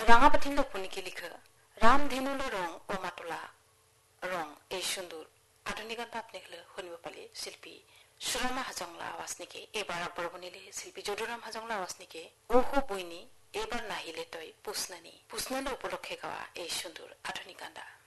রাঙাপাঠিল পুনিকে লিখ রামধেনুল রং ও মাতলা রং এই সুন্দর আধুনিক গানটা আপনি শুনিব পালি শিল্পী সুরমা হাজংলা আৱাজনিকে এবাৰ আগবঢ়াবনিলে শিল্পী যদুৰাম হাজংলা আৱাজনিকে ওহো বইনি এবাৰ নাহিলে তই পুষ্ণানী উপলক্ষে গাওয়া এই সুন্দর আধুনিক গানটা